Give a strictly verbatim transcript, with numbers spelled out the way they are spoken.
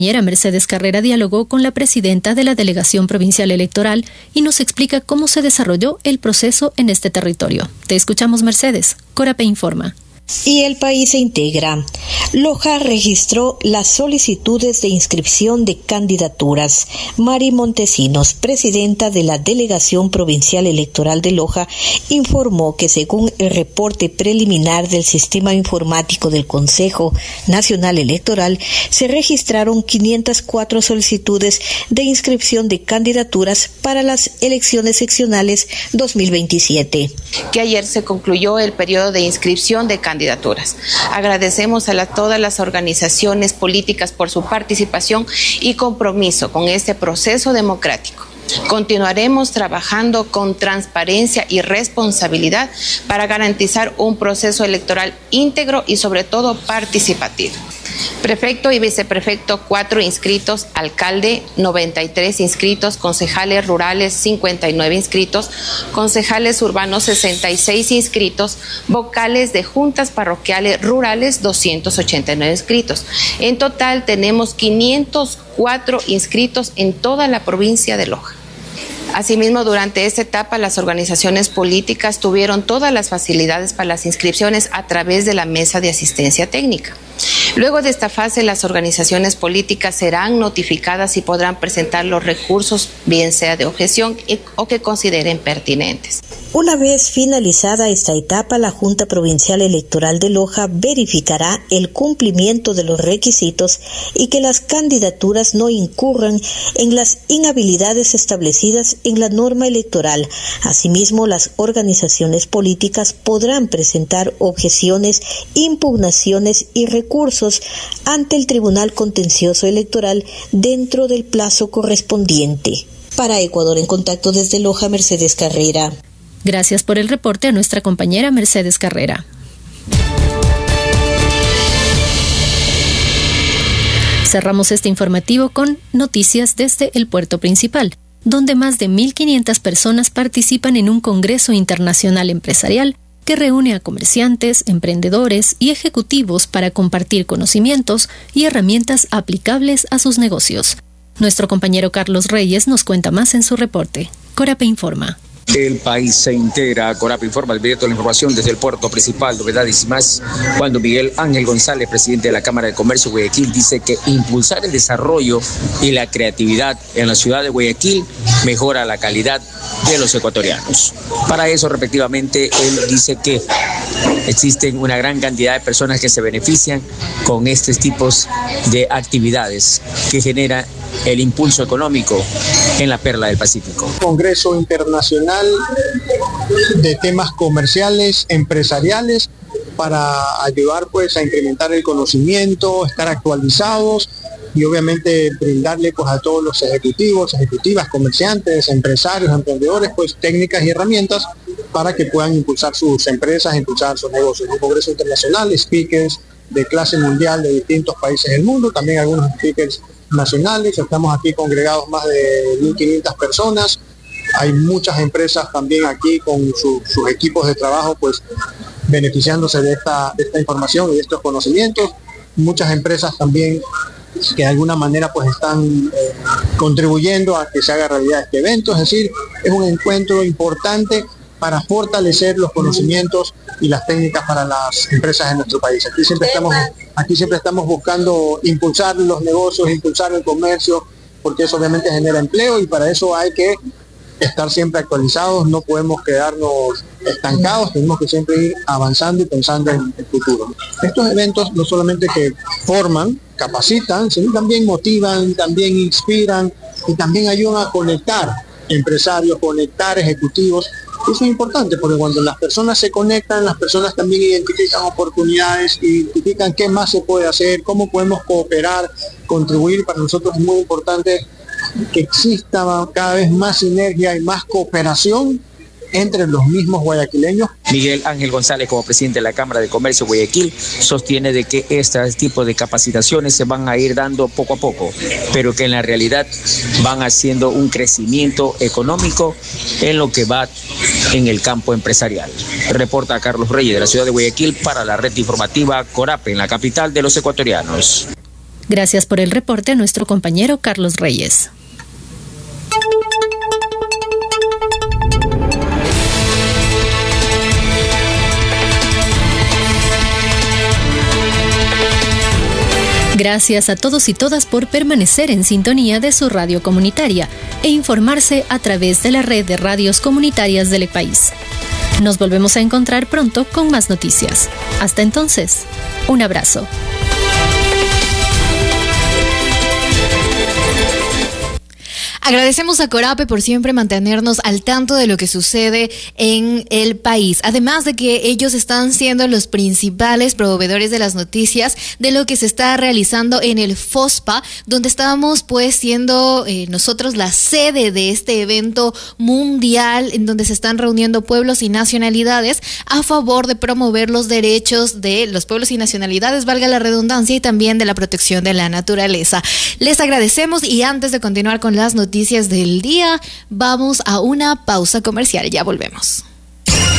compañera Mercedes Carrera dialogó con la presidenta de la Delegación Provincial Electoral y nos explica cómo se desarrolló el proceso en este territorio. Te escuchamos, Mercedes. Corape informa. Y el país se integra. Loja registró las solicitudes de inscripción de candidaturas. Mari Montesinos, presidenta de la Delegación Provincial Electoral de Loja, informó que según el reporte preliminar del Sistema Informático del Consejo Nacional Electoral, se registraron quinientas cuatro solicitudes de inscripción de candidaturas para las elecciones seccionales dos mil veintisiete. Que ayer se concluyó el periodo de inscripción de candidaturas. Candidaturas. Agradecemos a la, todas las organizaciones políticas por su participación y compromiso con este proceso democrático. Continuaremos trabajando con transparencia y responsabilidad para garantizar un proceso electoral íntegro y sobre todo participativo. Prefecto y viceprefecto, cuatro inscritos, alcalde, noventa y tres inscritos, concejales rurales, cincuenta y nueve inscritos, concejales urbanos, sesenta y seis inscritos, vocales de juntas parroquiales rurales, doscientos ochenta y nueve inscritos. En total tenemos quinientos cuatro inscritos en toda la provincia de Loja. Asimismo, durante esta etapa, las organizaciones políticas tuvieron todas las facilidades para las inscripciones a través de la mesa de asistencia técnica. Luego de esta fase, las organizaciones políticas serán notificadas y podrán presentar los recursos, bien sea de objeción o que consideren pertinentes. Una vez finalizada esta etapa, la Junta Provincial Electoral de Loja verificará el cumplimiento de los requisitos y que las candidaturas no incurran en las inhabilidades establecidas en la norma electoral. Asimismo, las organizaciones políticas podrán presentar objeciones, impugnaciones y recursos ante el Tribunal Contencioso Electoral dentro del plazo correspondiente. Para Ecuador en Contacto desde Loja, Mercedes Carrera. Gracias por el reporte a nuestra compañera Mercedes Carrera. Cerramos este informativo con noticias desde el puerto principal, donde más de mil quinientas personas participan en un congreso internacional empresarial que reúne a comerciantes, emprendedores y ejecutivos para compartir conocimientos y herramientas aplicables a sus negocios. Nuestro compañero Carlos Reyes nos cuenta más en su reporte. Corape informa. El país se integra. Corape informa, el directo de la información desde el puerto principal, novedades y más. Cuando Miguel Ángel González, presidente de la Cámara de Comercio de Guayaquil, dice que impulsar el desarrollo y la creatividad en la ciudad de Guayaquil mejora la calidad de los ecuatorianos. Para eso, respectivamente, él dice que existen una gran cantidad de personas que se benefician con estos tipos de actividades que genera el impulso económico en la perla del Pacífico. Congreso Internacional de temas comerciales, empresariales, para ayudar pues a incrementar el conocimiento, estar actualizados y obviamente brindarle pues a todos los ejecutivos, ejecutivas, comerciantes, empresarios, emprendedores, pues técnicas y herramientas para que puedan impulsar sus empresas, impulsar sus negocios. Un congreso internacional, speakers de clase mundial de distintos países del mundo, también algunos speakers nacionales. Estamos aquí congregados más de mil quinientas personas. Hay muchas empresas también aquí con su, sus equipos de trabajo pues beneficiándose de esta, de esta información y de estos conocimientos. Muchas empresas también que de alguna manera pues están eh, contribuyendo a que se haga realidad este evento. Es decir, es un encuentro importante para fortalecer los conocimientos y las técnicas para las empresas en nuestro país. Aquí siempre estamos, aquí siempre estamos buscando impulsar los negocios, impulsar el comercio, porque eso obviamente genera empleo y para eso hay que estar siempre actualizados, no podemos quedarnos estancados, tenemos que siempre ir avanzando y pensando en el futuro. Estos eventos no solamente que forman, capacitan, sino también motivan, también inspiran y también ayudan a conectar empresarios, conectar ejecutivos. Eso es importante porque cuando las personas se conectan, las personas también identifican oportunidades, identifican qué más se puede hacer, cómo podemos cooperar, contribuir. Para nosotros es muy importante que exista cada vez más sinergia y más cooperación entre los mismos guayaquileños. Miguel Ángel González, como presidente de la Cámara de Comercio de Guayaquil, sostiene de que este tipo de capacitaciones se van a ir dando poco a poco, pero que en la realidad van haciendo un crecimiento económico en lo que va en el campo empresarial. Reporta Carlos Reyes de la ciudad de Guayaquil para la red informativa Corape, en la capital de los ecuatorianos. Gracias por el reporte a nuestro compañero Carlos Reyes. Gracias a todos y todas por permanecer en sintonía de su radio comunitaria e informarse a través de la red de radios comunitarias del país. Nos volvemos a encontrar pronto con más noticias. Hasta entonces, un abrazo. Agradecemos a Corape por siempre mantenernos al tanto de lo que sucede en el país. Además de que ellos están siendo los principales proveedores de las noticias de lo que se está realizando en el FOSPA, donde estábamos pues siendo eh, nosotros la sede de este evento mundial en donde se están reuniendo pueblos y nacionalidades a favor de promover los derechos de los pueblos y nacionalidades, valga la redundancia, y también de la protección de la naturaleza. Les agradecemos y antes de continuar con las noticias Noticias del día, vamos a una pausa comercial. Ya volvemos.